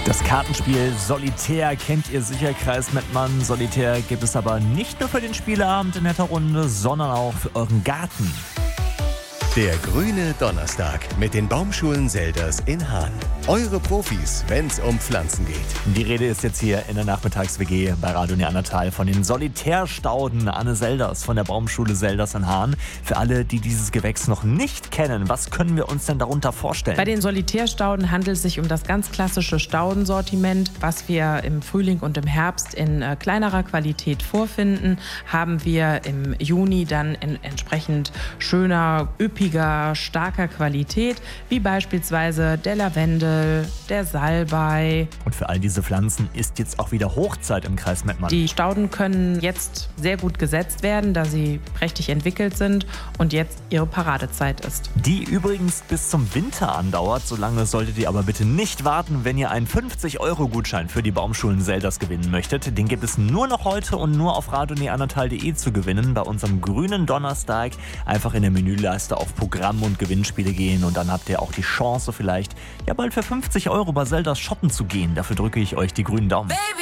Das Kartenspiel Solitär kennt ihr sicher, Kreis Mettmann. Solitär gibt es aber nicht nur für den Spieleabend in netter Runde, sondern auch für euren Garten. Der grüne Donnerstag mit den Baumschulen Selders in Hahn. Eure Profis, wenn's um Pflanzen geht. Die Rede ist jetzt hier in der Nachmittags-WG bei Radio Neandertal von den Solitärstauden. Anne Selders von der Baumschule Selders in Hahn. Für alle, die dieses Gewächs noch nicht kennen, was können wir uns denn darunter vorstellen? Bei den Solitärstauden handelt es sich um das ganz klassische Staudensortiment, was wir im Frühling und im Herbst in kleinerer Qualität vorfinden, haben wir im Juni dann in entsprechend schöner, üppiger, starker Qualität, wie beispielsweise der Lavendel, der Salbei. Und für all diese Pflanzen ist jetzt auch wieder Hochzeit im Kreis Mettmann. Die Stauden können jetzt sehr gut gesetzt werden, da sie prächtig entwickelt sind und jetzt ihre Paradezeit ist. Die übrigens bis zum Winter andauert. So lange solltet ihr aber bitte nicht warten, wenn ihr einen 50-Euro-Gutschein für die Baumschulen Selders gewinnen möchtet. Den gibt es nur noch heute und nur auf radioneandertal.de zu gewinnen. Bei unserem grünen Donnerstag einfach in der Menüleiste auf Programm und Gewinnspiele gehen und dann habt ihr auch die Chance vielleicht, ja bald für 50 Euro bei Selders shoppen zu gehen. Dafür drücke ich euch die grünen Daumen. Baby.